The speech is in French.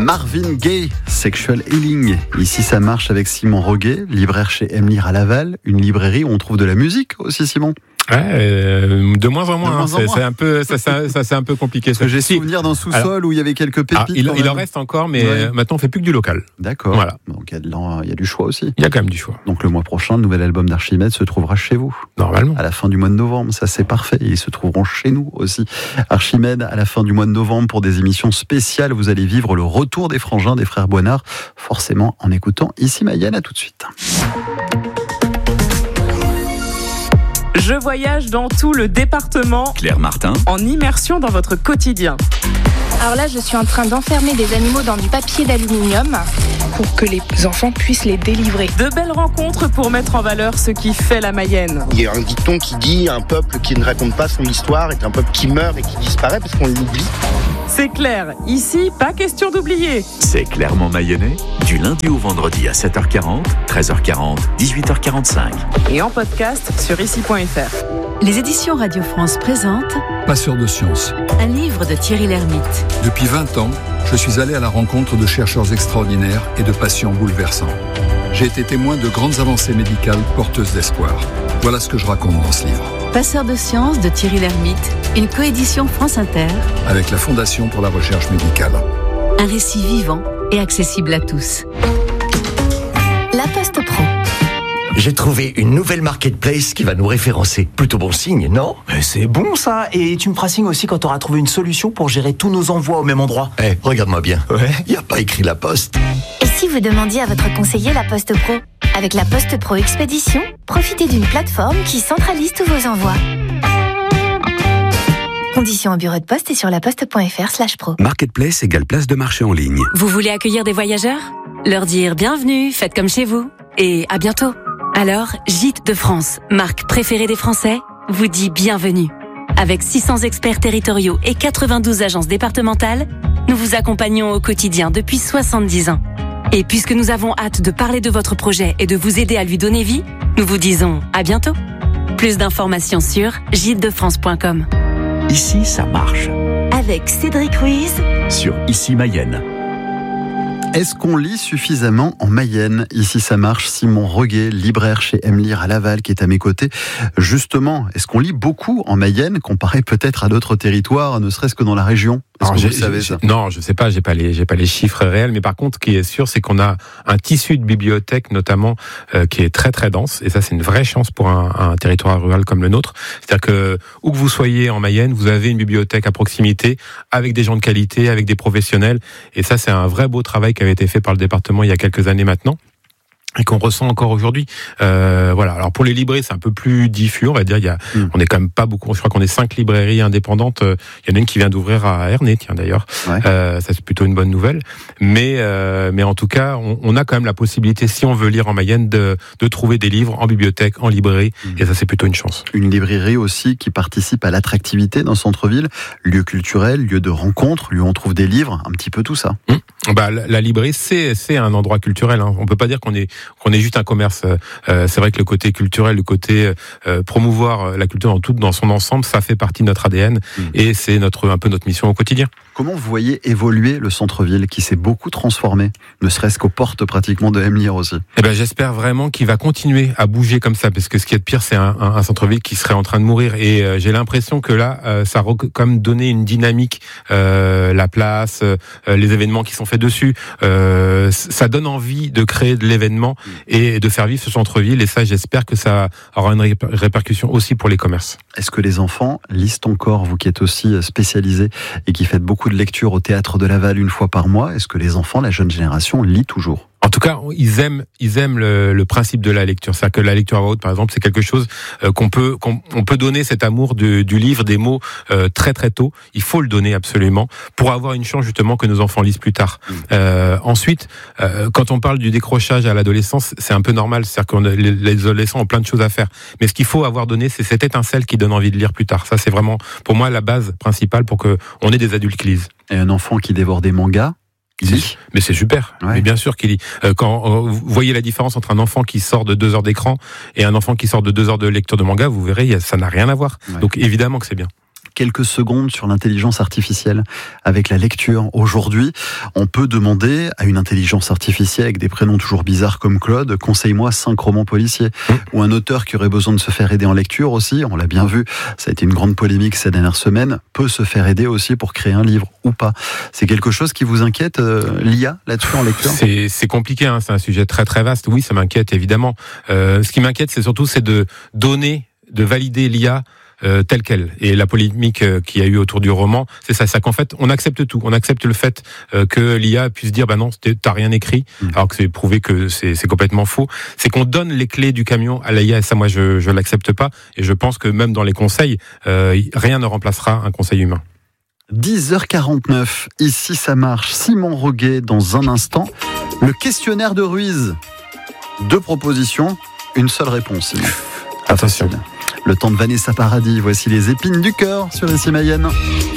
Marvin Gaye, Sexual Healing. Ici, ça marche avec Simon Roguet, libraire chez Lire à Laval, une librairie où on trouve de la musique aussi, Simon. De moins en moins. C'est un peu, c'est un peu compliqué. Parce que j'ai souvenir d'un sous-sol où il y avait quelques pépites. Il en reste encore, mais maintenant on fait plus que du local. D'accord. Voilà. Donc il y a du choix aussi. Il y a quand même du choix. Donc le mois prochain, le nouvel album d'Archimède se trouvera chez vous. Normalement. À la fin du mois de novembre, ça c'est parfait. Ils se trouveront chez nous aussi. Archimède, à la fin du mois de novembre, pour des émissions spéciales, vous allez vivre le retour des frangins des frères Boinard, forcément en écoutant Ici Mayenne. À tout de suite. Je voyage dans tout le département. Claire Martin. En immersion dans votre quotidien. Alors là, je suis en train d'enfermer des animaux dans du papier d'aluminium pour que les enfants puissent les délivrer. De belles rencontres pour mettre en valeur ce qui fait la Mayenne. Il y a un dicton qui dit un peuple qui ne raconte pas son histoire est un peuple qui meurt et qui disparaît parce qu'on l'oublie. C'est clair, ici, pas question d'oublier. C'est clairement mayennais, du lundi au vendredi à 7h40, 13h40, 18h45. Et en podcast sur ici.fr. Les éditions Radio France présentent Passeur de sciences. Un livre de Thierry Lhermitte. Depuis 20 ans, je suis allé à la rencontre de chercheurs extraordinaires et de patients bouleversants. J'ai été témoin de grandes avancées médicales porteuses d'espoir. Voilà ce que je raconte dans ce livre. Passeur de sciences de Thierry Lhermitte, une coédition France Inter avec la Fondation pour la recherche médicale. Un récit vivant et accessible à tous. La Poste Pro. J'ai trouvé une nouvelle marketplace qui va nous référencer. Plutôt bon signe, non ? C'est bon ça. Et tu me feras signe aussi quand tu auras trouvé une solution pour gérer tous nos envois au même endroit. Regarde-moi bien. Ouais. Il n'y a pas écrit La Poste. Et si vous demandiez à votre conseiller La Poste Pro ? Avec la Poste Pro Expédition, profitez d'une plateforme qui centralise tous vos envois. Conditions au bureau de poste et sur laposte.fr/pro. Marketplace égale place de marché en ligne. Vous voulez accueillir des voyageurs ? Leur dire bienvenue, faites comme chez vous. Et à bientôt. Alors, Gîtes de France, marque préférée des Français, vous dit bienvenue. Avec 600 experts territoriaux et 92 agences départementales, nous vous accompagnons au quotidien depuis 70 ans. Et puisque nous avons hâte de parler de votre projet et de vous aider à lui donner vie, nous vous disons à bientôt. Plus d'informations sur gîtesdefrance.com. Ici, ça marche. Avec Cédric Ruiz sur Ici Mayenne. Est-ce qu'on lit suffisamment en Mayenne ? Ici, ça marche. Simon Roguet, libraire chez Lire à Laval, qui est à mes côtés. Justement, est-ce qu'on lit beaucoup en Mayenne, comparé peut-être à d'autres territoires, ne serait-ce que dans la région ? Est-ce que vous savez ça ? Non, je sais pas, j'ai pas les chiffres réels, mais par contre, ce qui est sûr, c'est qu'on a un tissu de bibliothèques, notamment, qui est très très dense, et ça, c'est une vraie chance pour un territoire rural comme le nôtre. C'est-à-dire que, où que vous soyez en Mayenne, vous avez une bibliothèque à proximité, avec des gens de qualité, avec des professionnels, et ça, c'est un vrai beau travail qui avait été fait par le département il y a quelques années maintenant. Et qu'on ressent encore aujourd'hui. Voilà. Alors pour les librairies, c'est un peu plus diffus, on va dire. On est quand même pas beaucoup. Je crois qu'on est 5 librairies indépendantes. Il y en a une qui vient d'ouvrir à Ernée, tiens d'ailleurs. Ouais. Ça c'est plutôt une bonne nouvelle. Mais en tout cas, on a quand même la possibilité, si on veut lire en Mayenne, de trouver des livres en bibliothèque, en librairie. Et ça c'est plutôt une chance. Une librairie aussi qui participe à l'attractivité d'un centre-ville, lieu culturel, lieu de rencontre, lieu où on trouve des livres, un petit peu tout ça. La librairie, c'est un endroit culturel. Hein. On peut pas dire qu'on est juste un commerce. C'est vrai que le côté culturel, le côté promouvoir la culture dans son ensemble, ça fait partie de notre ADN et c'est un peu notre mission au quotidien. Comment vous voyez évoluer le centre-ville qui s'est beaucoup transformé, ne serait-ce qu'aux portes pratiquement de Lire aussi ? J'espère vraiment qu'il va continuer à bouger comme ça, parce que ce qui est de pire, c'est un centre-ville qui serait en train de mourir. Et j'ai l'impression que là, ça a quand même donné une dynamique, la place, les événements qui sont faits dessus. Ça donne envie de créer de l'événement et de faire vivre ce centre-ville. Et ça, j'espère que ça aura une répercussion aussi pour les commerces. Est-ce que les enfants lisent encore, vous qui êtes aussi spécialisé et qui faites beaucoup de lectures au théâtre de Laval une fois par mois, est-ce que les enfants, la jeune génération, lit toujours ? En tout cas, ils aiment le principe de la lecture. C'est-à-dire que la lecture à voix haute, par exemple, c'est quelque chose qu'on peut donner cet amour du livre, des mots très très tôt. Il faut le donner absolument pour avoir une chance justement que nos enfants lisent plus tard. Ensuite, quand on parle du décrochage à l'adolescence, c'est un peu normal. C'est-à-dire que les adolescents ont plein de choses à faire. Mais ce qu'il faut avoir donné, c'est cette étincelle qui donne envie de lire plus tard. Ça, c'est vraiment pour moi la base principale pour que on ait des adultes qui lisent. Et un enfant qui dévore des mangas, il lit. Mais c'est super. Ouais. Mais bien sûr qu'il lit. Quand vous voyez la différence entre un enfant qui sort de 2 heures d'écran et un enfant qui sort de 2 heures de lecture de manga, vous verrez, ça n'a rien à voir. Ouais. Donc évidemment que c'est bien. quelques secondes sur l'intelligence artificielle avec la lecture. Aujourd'hui, on peut demander à une intelligence artificielle avec des prénoms toujours bizarres comme Claude, conseille-moi 5 romans policiers. Ou un auteur qui aurait besoin de se faire aider en lecture aussi, on l'a bien vu, ça a été une grande polémique ces dernières semaines, peut se faire aider aussi pour créer un livre ou pas. C'est quelque chose qui vous inquiète, l'IA là-dessus en lecture ? C'est compliqué, hein, c'est un sujet très très vaste. Oui, ça m'inquiète évidemment. Ce qui m'inquiète, c'est surtout de valider l'IA telle qu'elle. Et la polémique qu'il y a eu autour du roman, c'est ça, c'est qu'en fait, on accepte tout. On accepte le fait que l'IA puisse dire, bah non, t'as rien écrit, alors que c'est prouvé que c'est complètement faux. C'est qu'on donne les clés du camion à l'IA, et ça, moi, je l'accepte pas. Et je pense que même dans les conseils, rien ne remplacera un conseil humain. 10h49, ici ça marche. Simon Roguet, dans un instant. Le questionnaire de Ruiz. 2 propositions, une seule réponse. Attention. Le temps de Vanessa Paradis, voici les épines du cœur sur Ici Mayenne.